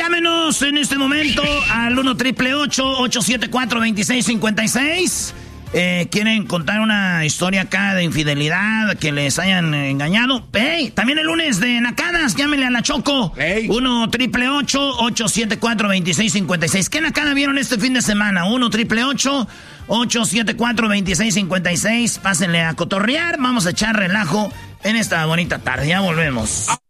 Llámenos en este momento al 1-888-874-2656. ¿Quieren contar una historia acá de infidelidad, que les hayan engañado? Hey, también el lunes de Nacadas, llámenle a la Choco. Hey. 1-888-874-2656. ¿Qué Nacada vieron este fin de semana? 1-888-874-2656. Pásenle a cotorrear, vamos a echar relajo en esta bonita tarde. Ya volvemos.